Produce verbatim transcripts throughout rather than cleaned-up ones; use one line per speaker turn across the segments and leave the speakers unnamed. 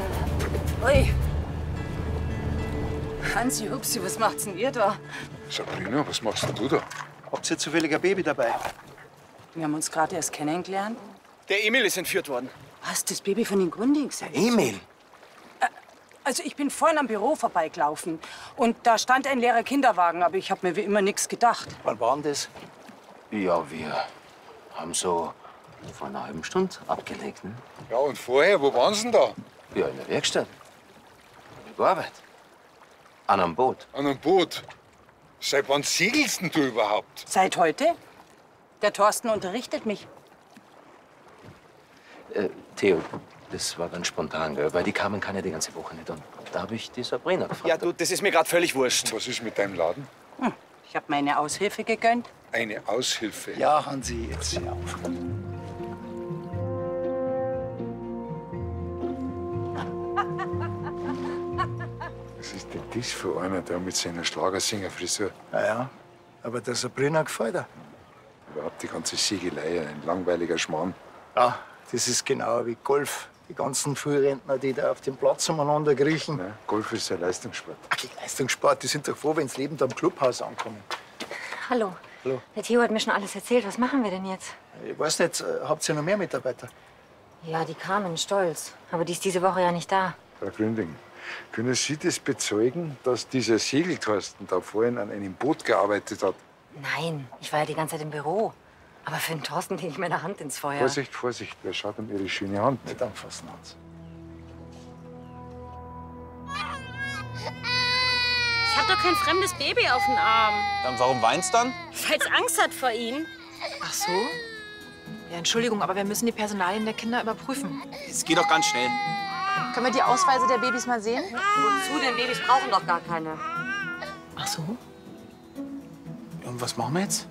Ui. Hansi, Hupsi, was macht's denn ihr da?
Sabrina, was machst denn du da?
Habt ihr zufällig ein Baby dabei?
Wir haben uns gerade erst kennengelernt.
Der Emil ist entführt worden.
Was, das Baby von den Grundings?
Emil?
Also ich bin vorhin am Büro vorbeigelaufen und da stand ein leerer Kinderwagen, aber ich habe mir wie immer nichts gedacht.
Wann war denn das?
Ja, wir haben so vor einer halben Stunde abgelegt, ne?
Ja, und vorher, wo waren Sie denn da?
Ja, in der Werkstatt. In der Arbeit. An einem Boot.
An einem Boot. Seit wann segelst denn du überhaupt?
Seit heute? Der Thorsten unterrichtet mich.
Äh, Theo, das war ganz spontan, gell? Weil die Carmen kann ja die ganze Woche nicht. Und da habe ich die Sabrina gefragt.
Ja, du, das ist mir gerade völlig wurscht.
Und was ist mit deinem Laden?
Hm, ich habe meine Aushilfe gegönnt.
Eine Aushilfe.
Ja, Hansi, jetzt hör auf.
Was ist denn das für einer da mit seiner Schlagersingerfrisur?
Ja, ja. Aber der Sabrina gefällt er.
Überhaupt die ganze Segelei, ein langweiliger Schmarrn.
Ja, das ist genau wie Golf. Die ganzen Frührentner, die da auf dem Platz umeinander kriechen.
Ja, Golf ist ein Leistungssport.
Ach, die Leistungssport, die sind doch froh, wenn sie lebend am Clubhaus ankommen.
Hallo.
Hallo.
Der Theo hat mir schon alles erzählt. Was machen wir denn jetzt?
Ich weiß nicht, äh, habt ihr noch mehr Mitarbeiter?
Ja, die Carmen, stolz. Aber die ist diese Woche ja nicht da.
Frau Gründing, können Sie das bezeugen, dass dieser Segelthorsten da vorhin an einem Boot gearbeitet hat?
Nein, ich war ja die ganze Zeit im Büro. Aber für den Thorsten lege ich meine Hand ins Feuer.
Vorsicht, Vorsicht, wer schaut um Ihre schöne Hand?
Nicht anfassen, Hans.
Ich hab doch kein fremdes Baby auf dem Arm.
Dann warum weinst dann?
Weil's Angst hat vor Ihnen.
Ach so? Ja, Entschuldigung, aber wir müssen die Personalien der Kinder überprüfen.
Es geht doch ganz schnell.
Können wir die Ausweise der Babys mal sehen?
Wozu denn? Babys brauchen doch gar keine.
Ach so?
Und was machen wir jetzt?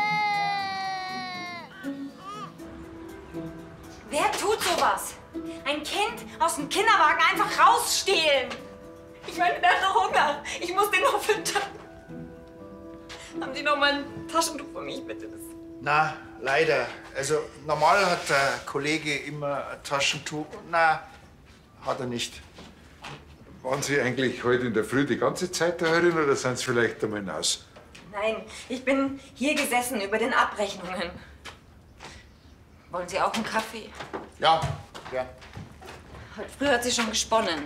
Wer tut sowas? Ein Kind aus dem Kinderwagen einfach rausstehlen? Ich meine, der hat noch Hunger. Ich muss den noch füttern. Haben Sie noch mal ein Taschentuch für mich, bitte? Das
Na, leider. Also normal hat der Kollege immer ein Taschentuch. Na, hat er nicht.
Waren Sie eigentlich heute in der Früh die ganze Zeit da herin oder sind Sie vielleicht einmal hinaus?
Nein, ich bin hier gesessen über den Abrechnungen. Wollen Sie auch einen Kaffee?
Ja, ja.
Heute früh hat sie schon gesponnen.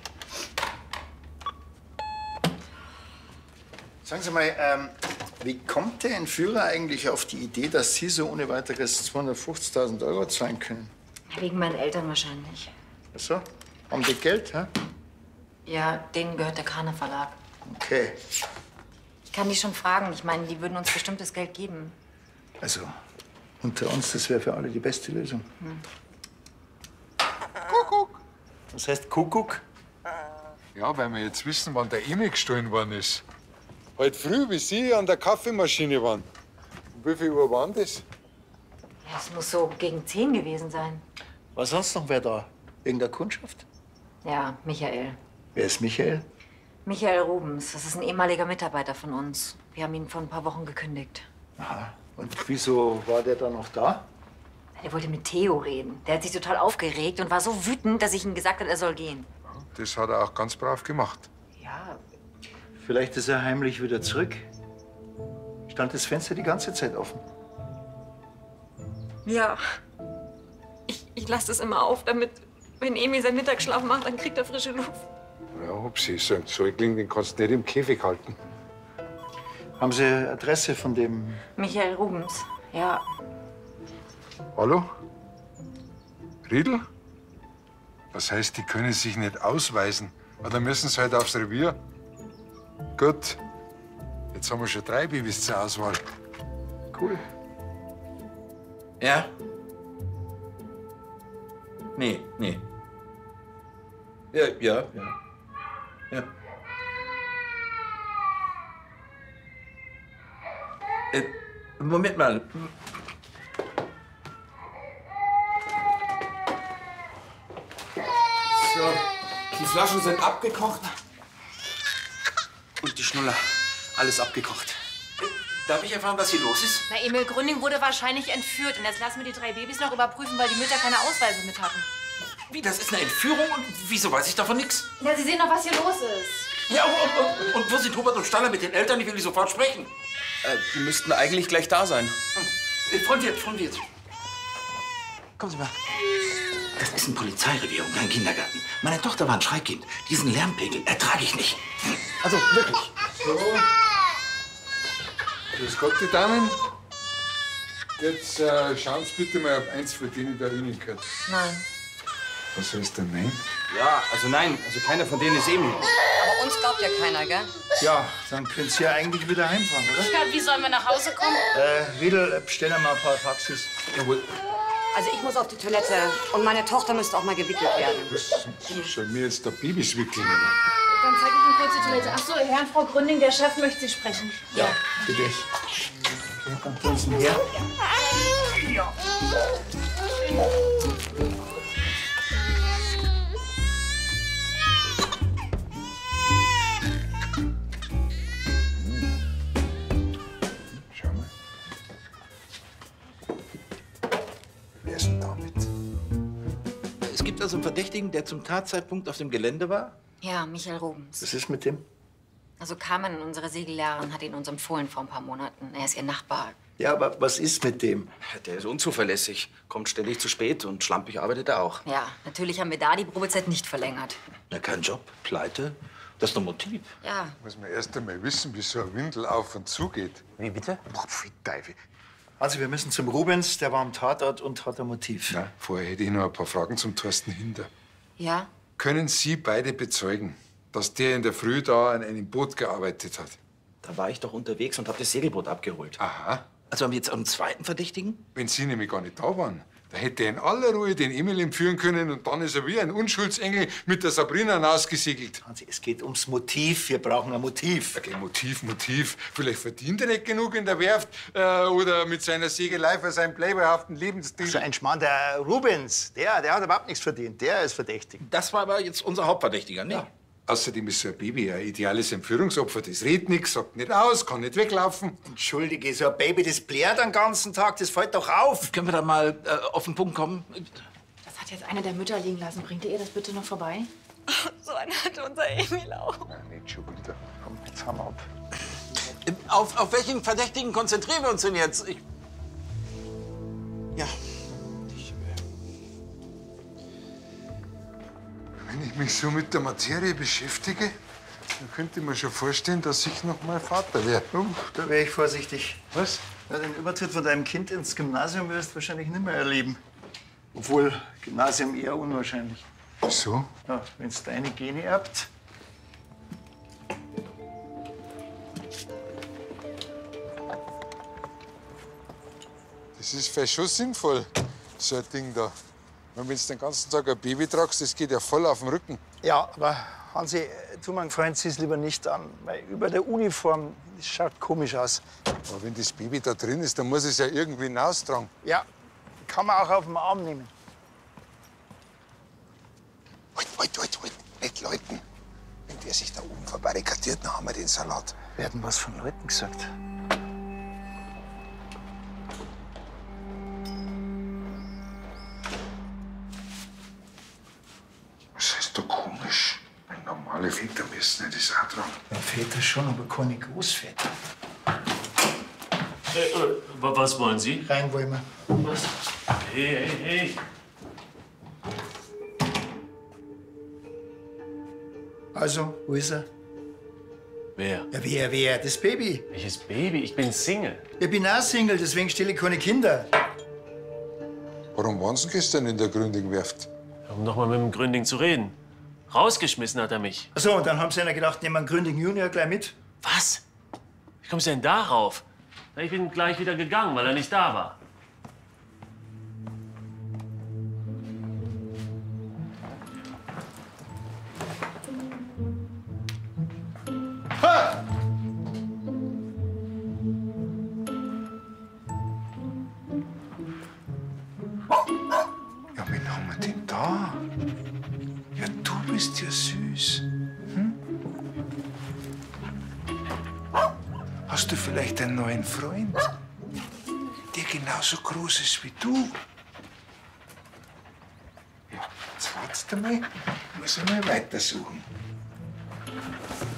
Sagen Sie mal, ähm, wie kommt der Entführer eigentlich auf die Idee, dass Sie so ohne weiteres zweihundertfünfzigtausend Euro zahlen können?
Wegen meinen Eltern wahrscheinlich.
Ach so? Haben die Geld, hä?
Ja, denen gehört der Kahner Verlag.
Okay.
Ich kann die schon fragen. Ich meine, die würden uns bestimmt das Geld geben.
Also, unter uns, das wäre für alle die beste Lösung.
Hm.
Kuckuck. Was heißt Kuckuck?
Ja, weil wir jetzt wissen, wann der Emil gestohlen worden ist. Heute früh, wie Sie an der Kaffeemaschine waren. Um wie viel Uhr waren das?
Ja, es muss so gegen zehn gewesen sein.
War sonst noch wer da? Wegen der Kundschaft?
Ja, Michael.
Wer ist Michael?
Michael Rubens. Das ist ein ehemaliger Mitarbeiter von uns. Wir haben ihn vor ein paar Wochen gekündigt.
Aha. Und wieso war der da noch da?
Er wollte mit Theo reden. Der hat sich total aufgeregt und war so wütend, dass ich ihm gesagt habe, er soll gehen.
Das hat er auch ganz brav gemacht.
Ja,
Vielleicht ist er heimlich wieder zurück. Stand das Fenster die ganze Zeit offen?
Ja. Ich, ich lasse das immer auf, damit, wenn Emil seinen Mittagsschlaf macht, dann kriegt er frische Luft.
Ja, ob Sie so ein Säugling, den kannst du nicht im Käfig halten.
Haben Sie Adresse von dem?
Michael Rubens. Ja.
Hallo? Riedl? Das heißt, die können sich nicht ausweisen. Aber dann müssen sie halt aufs Revier. Gut. Jetzt haben wir schon drei Babys zur Auswahl.
Cool.
Ja? Nee, nee. Ja, ja, ja. Ja. Äh, Moment mal. So, die Flaschen sind abgekocht. Und die Schnuller. Alles abgekocht. Darf ich erfahren, was hier los ist?
Na, Emil Gründing wurde wahrscheinlich entführt. Und jetzt lassen wir die drei Babys noch überprüfen, weil die Mütter keine Ausweise mit hatten.
Wie, das ist eine Entführung und wieso weiß ich davon nichts?
Ja, Sie sehen doch, was hier los ist.
Ja, und, und, und wo sind Hubert und Staller mit den Eltern? Ich will die sofort sprechen.
Äh, die müssten eigentlich gleich da sein.
Hm. Freund Wirt, Freund Wirt. Kommen Sie mal. Das ist ein Polizeirevier und kein Kindergarten. Meine Tochter war ein Schreikind. Diesen Lärmpegel ertrage ich nicht. Also wirklich.
So. Grüß Gott, die Damen. Jetzt äh, schauen Sie bitte mal, ob eins von denen da Ihnen gehört.
Nein.
Was heißt denn nein?
Ja, also nein, also keiner von denen ist Emil.
Aber uns glaubt ja keiner, gell?
Ja, dann könnt ihr ja eigentlich wieder heimfahren, oder?
Ja, wie sollen wir nach Hause kommen?
Äh, Riedel, bestell mal ein paar Taxis.
Jawohl.
Also ich muss auf die Toilette und meine Tochter müsste auch mal gewickelt werden.
Was soll mir jetzt da Babys wickeln?
Dann zeige ich Ihnen kurz die Toilette. Ach so, Herr und Frau Gründing, der Chef möchte Sie sprechen.
Ja, bitte. Okay, dann tun Sie her. Ja.
Schau mal. Wer ist denn damit?
Es gibt also einen Verdächtigen, der zum Tatzeitpunkt auf dem Gelände war?
Ja, Michael Rubens.
Was ist mit dem?
Also Carmen, unsere Segellehrerin, hat ihn uns empfohlen vor ein paar Monaten. Er ist ihr Nachbar.
Ja, aber was ist mit dem?
Der ist unzuverlässig, kommt ständig zu spät und schlampig arbeitet er auch.
Ja, natürlich haben wir da die Probezeit nicht verlängert.
Na, kein Job, Pleite. Das ist doch Motiv.
Ja.
Muss man erst einmal wissen, wie so ein Windel auf und zu geht.
Wie bitte?
Boah, wie Teufel.
Also, wir müssen zum Rubens, der war am Tatort und hat ein Motiv.
Na, vorher hätte ich noch ein paar Fragen zum Thorsten Hinder.
Ja?
Können Sie beide bezeugen, dass der in der Früh da an einem Boot gearbeitet hat?
Da war ich doch unterwegs und habe das Segelboot abgeholt.
Aha.
Also haben wir jetzt einen zweiten Verdächtigen?
Wenn Sie nämlich gar nicht da waren, da hätte er in aller Ruhe den Emil entführen können und dann ist er wie ein Unschuldsengel mit der Sabrina hinausgesegelt.
Hansi, es geht ums Motiv. Wir brauchen ein Motiv.
Okay, Motiv, Motiv. Vielleicht verdient er nicht genug in der Werft äh, oder mit seiner Segelei für seinen playboyhaften Lebensstil.
So ein Schmarrn, der Rubens, der, der hat überhaupt nichts verdient. Der ist verdächtig.
Das war aber jetzt unser Hauptverdächtiger, ne?
Ja. Außerdem ist so ein Baby ein ideales Entführungsopfer. Das redet nichts, sagt nicht aus, kann nicht weglaufen.
Entschuldige, so ein Baby, das blärt den ganzen Tag, das fällt doch auf.
Können wir da mal äh, auf den Punkt kommen?
Das hat jetzt eine der Mütter liegen lassen. Bringt ihr das bitte noch vorbei?
So eine hat unser Emil auch.
Nein, nicht schon wieder.
Komm, jetzt haben wir ab.
Auf, auf welchen Verdächtigen konzentrieren wir uns denn jetzt? Ich ja. Ich, äh
Wenn ich mich so mit der Materie beschäftige, dann könnte ich mir schon vorstellen, dass ich noch mal Vater wäre.
Uh, da wäre ich vorsichtig.
Was?
Ja, den Übertritt von deinem Kind ins Gymnasium wirst du wahrscheinlich nicht mehr erleben. Obwohl, Gymnasium eher unwahrscheinlich.
Wieso?
Ja, wenn es deine Gene erbt.
Das ist vielleicht schon sinnvoll, so ein Ding da. Wenn du den ganzen Tag ein Baby tragst, das geht ja voll auf den Rücken.
Ja, aber Hansi, tu mein Freund, sieh es lieber nicht an. Weil über der Uniform, das schaut komisch aus.
Aber wenn das Baby da drin ist, dann muss es ja irgendwie hinaustragen.
Ja, kann man auch auf den Arm nehmen.
Halt, halt, halt, halt. Nicht Leuten. Wenn der sich da oben verbarrikadiert, dann haben wir den Salat.
Werden was von Leuten gesagt?
Was heißt da komisch? Wenn normale Väter müssen nicht das auch tragen.
Ja, Väter schon, aber keine Großväter.
Äh, äh, was wollen Sie?
Rein wollen wir.
Was? Hey, hey, hey.
Also, wo ist er?
Wer?
Ja, wer, wer? Das Baby.
Welches Baby? Ich bin Single.
Ich bin auch Single, deswegen stelle ich keine Kinder.
Warum waren Sie gestern in der Gründing-Werft?
Um noch mal mit dem Gründing zu reden. Rausgeschmissen hat er mich.
Ach so, und dann haben sie einer gedacht, nehmen wir einen Gründing Junior gleich mit.
Was? Wie kommst du denn darauf? Na, ich bin gleich wieder gegangen, weil er nicht da war.
Ha! Ja, wen haben wir denn da? Ja, du bist ja süß. Hm? Hast du vielleicht einen neuen Freund, der genauso groß ist wie du? Ja, zwei Jetzt einmal muss ich mal weitersuchen.